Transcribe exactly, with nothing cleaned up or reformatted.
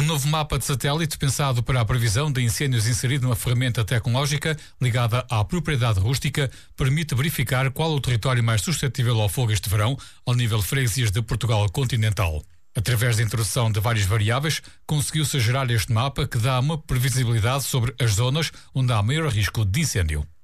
novo mapa de satélite pensado para a previsão de incêndios inserido numa ferramenta tecnológica ligada à propriedade rústica permite verificar qual o território mais suscetível ao fogo este verão ao nível de freguesias de Portugal continental. Através da introdução de várias variáveis, conseguiu-se gerar este mapa que dá uma previsibilidade sobre as zonas onde há maior risco de incêndio.